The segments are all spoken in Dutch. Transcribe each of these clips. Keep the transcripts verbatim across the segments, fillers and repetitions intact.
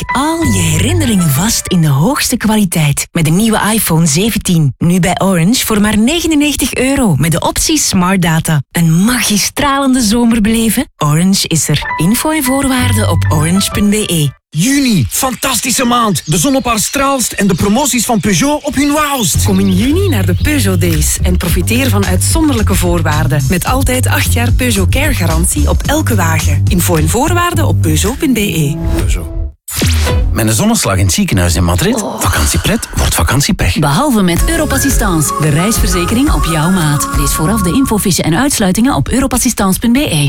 al je herinneringen vast in de hoogste kwaliteit. Met de nieuwe iPhone zeventien. Nu bij Orange voor maar negenennegentig euro. Met de optie Smart Data. Een magistralende zomer beleven? Orange is er. Info en voorwaarden op orange punt b e. Juni, fantastische maand. De zon op haar straalst en de promoties van Peugeot op hun wauwst. Kom in juni naar de Peugeot Days en profiteer van uitzonderlijke voorwaarden. Met altijd acht jaar Peugeot Care garantie op elke wagen. Info en voorwaarden op peugeot punt b e. Peugeot. Met een zonneslag in het ziekenhuis in Madrid. Oh. Vakantiepret wordt vakantiepech. Behalve met Europassistance, de reisverzekering op jouw maat. Lees vooraf de infofiche en uitsluitingen op europassistance punt b e.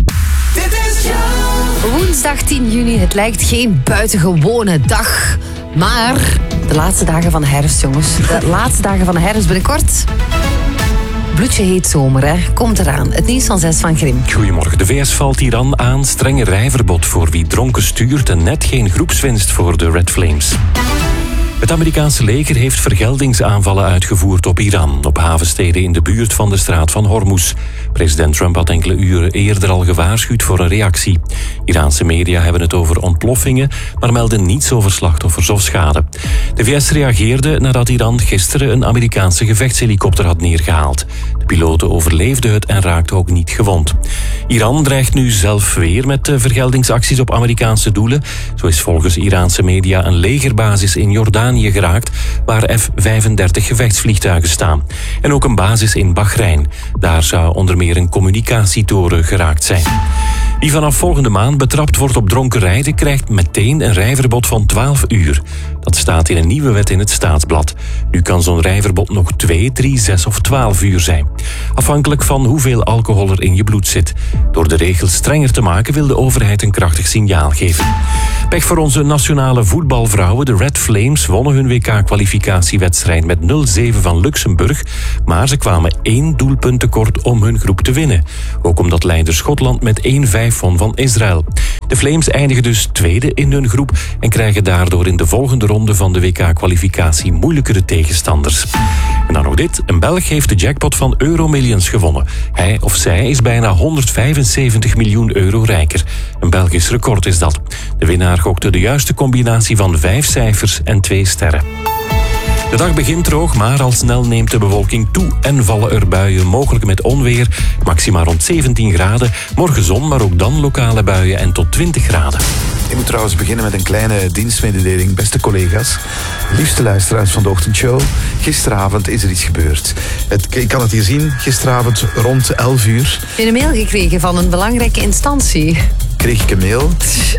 Woensdag tien juni, het lijkt geen buitengewone dag. Maar de laatste dagen van de herfst, jongens. De laatste dagen van de herfst binnenkort. Bloedje heet zomer, hè. Komt eraan. Het nieuws van zes van Grim. Goedemorgen. De V S valt Iran aan. Strenge rijverbod voor wie dronken stuurt en net geen groepswinst voor de Red Flames. Het Amerikaanse leger heeft vergeldingsaanvallen uitgevoerd op Iran, op havensteden in de buurt van de straat van Hormuz. President Trump had enkele uren eerder al gewaarschuwd voor een reactie. Iraanse media hebben het over ontploffingen, maar melden niets over slachtoffers of schade. De V S reageerde nadat Iran gisteren een Amerikaanse gevechtshelikopter had neergehaald. De piloten overleefden het en raakten ook niet gewond. Iran dreigt nu zelf weer met vergeldingsacties op Amerikaanse doelen. Zo is volgens Iraanse media een legerbasis in Jordanië geraakt, waar F vijfendertig gevechtsvliegtuigen staan. En ook een basis in Bahrein. Daar zou onder meer een communicatietoren geraakt zijn. Wie vanaf volgende maand betrapt wordt op dronken rijden, krijgt meteen een rijverbod van twaalf uur. Dat staat in een nieuwe wet in het Staatsblad. Nu kan zo'n rijverbod nog twee, drie, zes of twaalf uur zijn. Afhankelijk van hoeveel alcohol er in je bloed zit. Door de regels strenger te maken wil de overheid een krachtig signaal geven. Pech voor onze nationale voetbalvrouwen. De Red Flames wonnen hun W K-kwalificatiewedstrijd met nul zeven van Luxemburg. Maar ze kwamen één doelpunt tekort om hun groep te winnen. Ook omdat leider Schotland met één vijf won van Israël. De Flames eindigen dus tweede in hun groep en krijgen daardoor in de volgende ronde van de W K-kwalificatie moeilijkere tegenstanders. En dan nog dit. Een Belg heeft de jackpot van Euromillions gewonnen. Hij of zij is bijna honderdvijfenzeventig miljoen euro rijker. Een Belgisch record is dat. De winnaar gokte de juiste combinatie van vijf cijfers en twee sterren. De dag begint droog, maar al snel neemt de bewolking toe en vallen er buien, mogelijk met onweer. Maxima rond zeventien graden. Morgen zon, maar ook dan lokale buien en tot twintig graden. Ik moet trouwens beginnen met een kleine dienstmededeling. Beste collega's, liefste luisteraars van de ochtendshow. Gisteravond is er iets gebeurd. Het, ik kan het hier zien, gisteravond rond elf uur. Heb je een mail gekregen van een belangrijke instantie? Kreeg ik een mail.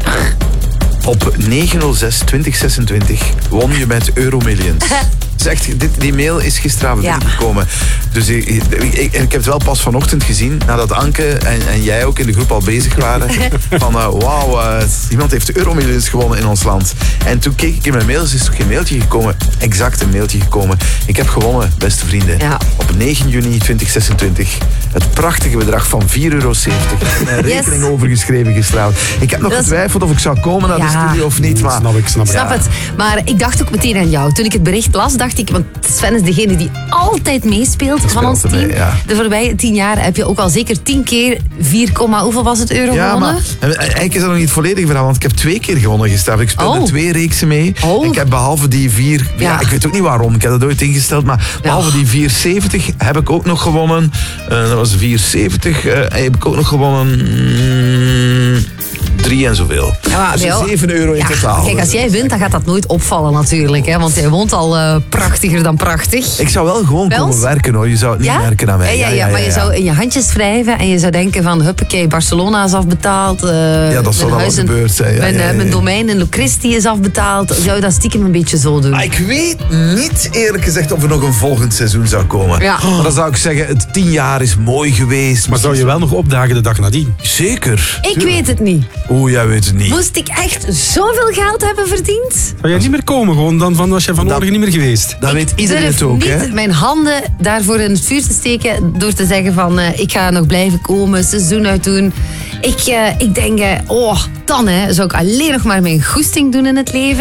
Op negen nul zes twintig zesentwintig won je met Euromillions. Zegt, dit, die mail is gisteravond ja. binnengekomen. Dus ik, ik, ik, ik heb het wel pas vanochtend gezien, nadat Anke en, en jij ook in de groep al bezig waren. Van uh, wauw, uh, iemand heeft Euromillions gewonnen in ons land. En toen keek ik in mijn mails, is toch geen mailtje gekomen? Exact een mailtje gekomen. Ik heb gewonnen, beste vrienden. Ja. Op negen juni twintig zesentwintig. Het prachtige bedrag van vier euro zeventig. Mijn rekening yes. overgeschreven gisteravond. Ik heb nog dat getwijfeld of ik zou komen naar ja. de studio of niet. Maar snap ik, snap ik. Snap het. Maar ik dacht ook meteen aan jou. Toen ik het bericht las, dacht ik, want Sven is degene die altijd meespeelt van ons team. Mee, ja. De voorbije tien jaar heb je ook al zeker tien keer vier, hoeveel was het euro ja, gewonnen? Maar eigenlijk is dat nog niet volledig verhaal, want ik heb twee keer gewonnen gisteravond. Ik speelde oh. twee reeksen mee. Oh. Ik heb behalve die vier, ja. Ja, ik weet ook niet waarom, ik heb dat ooit ingesteld, maar behalve ja. die vier zeventig heb ik ook nog gewonnen. Uh, dat was vier zeventig, uh, heb ik ook nog gewonnen. Mm, drie en zoveel. Ja, dus jou, zeven euro in ja, totaal. Kijk, als jij wint, dan gaat dat nooit opvallen natuurlijk. Hè, want jij woont al uh, prachtiger dan prachtig. Ik zou wel gewoon wel? komen werken hoor. Je zou het niet ja? merken aan mij. Ja, ja, ja, ja, ja, maar je ja. zou in je handjes wrijven en je zou denken van huppakee, Barcelona is afbetaald. Uh, ja, dat zou dan wel gebeurd zijn. Ja, mijn, ja, ja, ja. mijn domein in Locristi is afbetaald. Zou je dat stiekem een beetje zo doen? Ah, ik weet niet eerlijk gezegd of er nog een volgend seizoen zou komen. Ja. Maar dan zou ik zeggen, het tien jaar is mooi geweest. Maar zou je wel nog opdagen de dag nadien? Zeker. Ik Tuurlijk. weet het niet. Oeh, jij weet het niet. Moest ik echt zoveel geld hebben verdiend? Zou jij niet meer komen gewoon dan van als je vanmorgen niet meer geweest? Dat weet iedereen het ook, hè? Ik durf niet mijn handen daarvoor in het vuur te steken door te zeggen van uh, ik ga nog blijven komen, seizoen uitdoen. Ik, uh, ik denk, uh, oh, dan hè, zou ik alleen nog maar mijn goesting doen in het leven.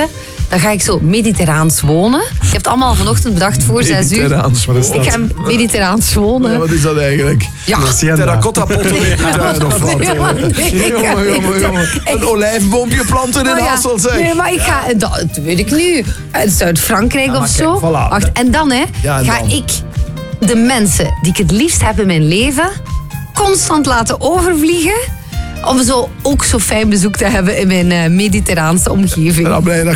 dan ga ik zo mediterraans wonen. Je hebt het allemaal vanochtend bedacht voor zes uur. Mediterraans, wat is dat? Ik ga mediterraans wonen. Ja, wat is dat eigenlijk? Ja. Terracotta potten in de tuin of wat? Nee, maar nee, ik ga- Jongen, jongen, jongen. Een olijfboompje planten in Oh ja, Hasselt, zeg. nee, maar ik ga, dat weet ik nu, uit Zuid-Frankrijk Ja, maar of kijk, zo. voilà. Wacht, en dan, hè, Ja, en ga dan? ik de mensen die ik het liefst heb in mijn leven constant laten overvliegen. Om zo ook zo fijn bezoek te hebben in mijn uh, mediterraanse omgeving. Ik ben blij dat